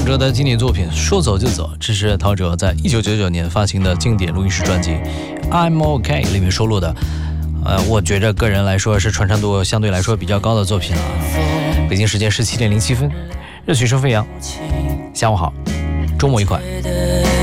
哲的经典作品《说走就走》，这是陶喆在1999年发行的经典录音室专辑《I'm OK》里面收录的。我觉着个人来说是传唱度相对来说比较高的作品了。北京时间17点07分，热曲声飞扬。下午好，周末愉快。